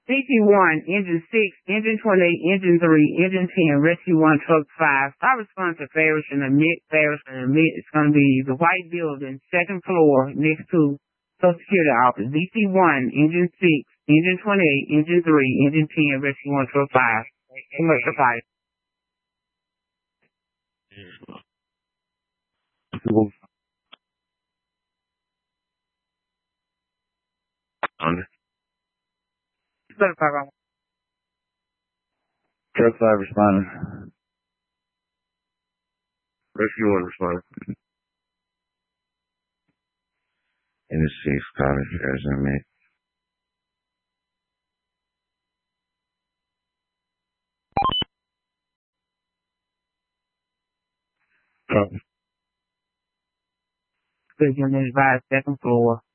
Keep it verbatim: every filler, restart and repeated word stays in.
C T one, Engine six, Engine twenty-eight, Engine three, Engine ten, Rescue one, Truck five. Stop responding to Ferris and admit, Ferris and admit. It's going to be the white building, second floor, next to Social Security office. D C one, Engine six, Engine twenty-eight, Engine three, Engine ten, Rescue one, Truck five. Commercial fire. Under. Truck five responding. Rescue one responding. Engine six, calling Ferris and admit. Copy. Station advised, second floor.